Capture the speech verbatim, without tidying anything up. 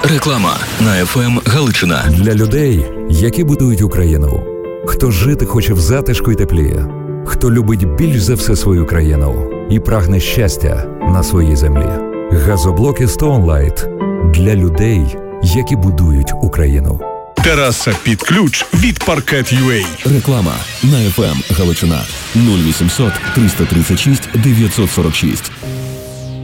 Реклама на еф ем Галичина. Для людей, які будують Україну. Хто жити хоче в затишку й теплі. Хто любить більш за все свою країну і прагне щастя на своїй землі. Газоблоки Stone Light для людей, які будують Україну. Тераса під ключ від Parquet.ua. Реклама на еф ем Галичина. нуль вісімсот триста тридцять шість дев'ятсот сорок шість.